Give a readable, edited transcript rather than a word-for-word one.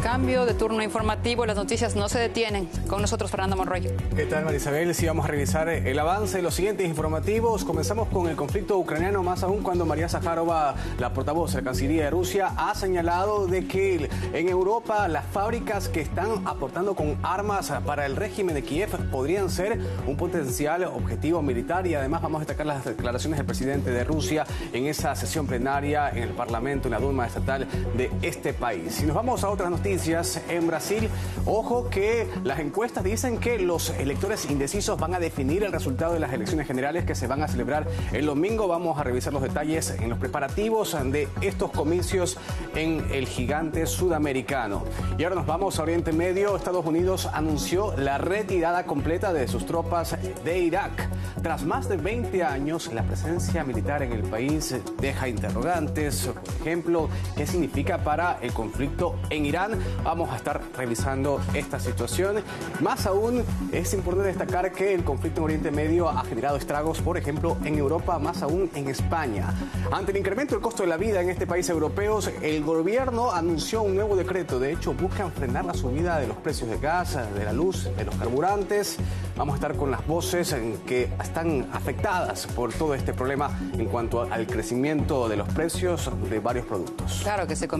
Cambio de turno informativo, las noticias no se detienen. Con nosotros Fernanda Monroy. ¿Qué tal, Marisabel? Sí, vamos a revisar el avance de los siguientes informativos. Comenzamos con el conflicto ucraniano, más aún cuando María Zakharova, la portavoz de la Cancillería de Rusia, ha señalado de que en Europa las fábricas que están aportando con armas para el régimen de Kiev podrían ser un potencial objetivo militar, y además vamos a destacar las declaraciones del presidente de Rusia en esa sesión plenaria en el Parlamento, en la Duma estatal de este país. Si nos vamos a otras noticias, en Brasil, ojo que las encuestas dicen que los electores indecisos van a definir el resultado de las elecciones generales que se van a celebrar el domingo. Vamos a revisar los detalles en los preparativos de estos comicios en el gigante sudamericano. Y ahora nos vamos a Oriente Medio. Estados Unidos anunció la retirada completa de sus tropas de Irak. Tras más de 20 años, la presencia militar en el país deja interrogantes. Por ejemplo, ¿qué significa para el conflicto en Irán? Vamos a estar revisando esta situación. Más aún, es importante destacar que el conflicto en Oriente Medio ha generado estragos, por ejemplo, en Europa, más aún en España. Ante el incremento del costo de la vida en este país europeo, el gobierno anunció un nuevo decreto. De hecho, buscan frenar la subida de los precios de gas, de la luz, de los carburantes. Vamos a estar con las voces que están afectadas por todo este problema en cuanto al crecimiento de los precios de varios productos. Claro que se